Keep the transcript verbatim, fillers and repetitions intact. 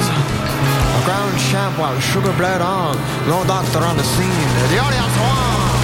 A ground champ while sugar bled on. No doctor on the scene. The audience won.